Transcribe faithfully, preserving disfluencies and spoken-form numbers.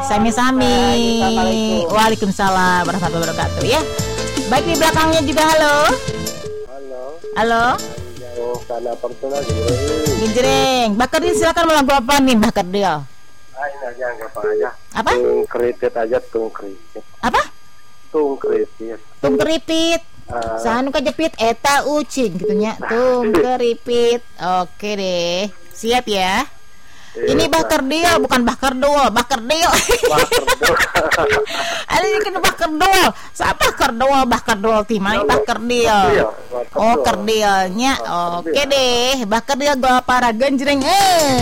Sami-sami. Waalaikumsalam warahmatullahi wabarakatuh ya. Baik, di belakangnya juga halo. Halo. Halo. Jauh karena personal Gejreng. Bakardil silakan mau lagu apa nih Bakardil? Ah, ini aja apa aja. Apa? Tung kritit aja tung kritit. Apa? Tung kritit. Tung keripit. Uh, Sanu kejepit eta ucing gitunya. Tung keripit. Oke deh. Siap ya. Ini Bakardil bukan Bakardol, Bakardil. Bakardil. Ada yang kena Bakardol. Siapa Bakardol? Bakardol timai Bakardil. Oh, kerdilnya. Oke deh. Bakardil gua para genjreng. Eh.